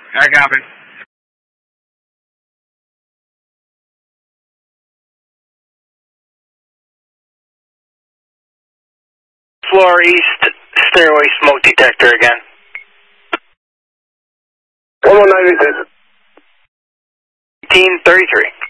I copy. Floor east, stairway smoke detector again. 119. 1833.